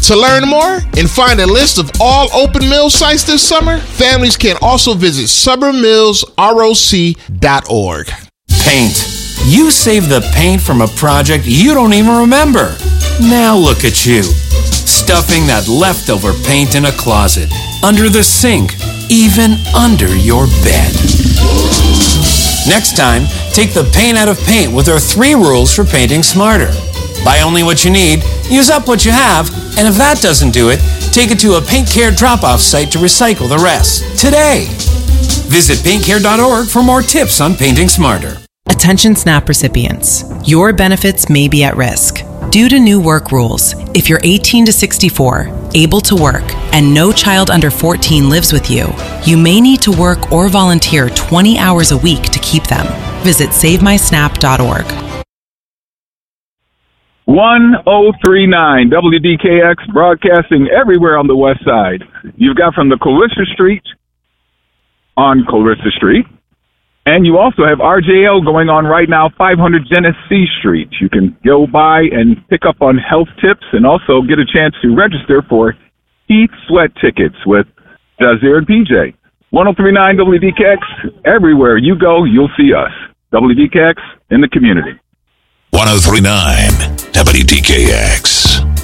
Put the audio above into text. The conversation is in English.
To learn more and find a list of all open mill sites this summer, families can also visit summermillsroc.org. Paint. You saved the paint from a project you don't even remember. Now look at you, stuffing that leftover paint in a closet, under the sink, even under your bed. Next time, take the paint out of paint with our 3 rules for painting smarter. Buy only what you need, use up what you have, and if that doesn't do it, take it to a Paint Care drop-off site to recycle the rest. Today. Visit paintcare.org for more tips on painting smarter. Attention SNAP recipients. Your benefits may be at risk. Due to new work rules, if you're 18 to 64, able to work, and no child under 14 lives with you, you may need to work or volunteer 20 hours a week to keep them. Visit SaveMySNAP.org. 1039 WDKX, broadcasting everywhere on the west side. You've got from the Clarissa Street on Clarissa Street. And you also have RJL going on right now, 500 Genesee Street. You can go by and pick up on health tips and also get a chance to register for Heat Sweat tickets with Jazir and PJ. 1039 WDKX, everywhere you go, you'll see us. WDKX in the community. 1039 WDKX.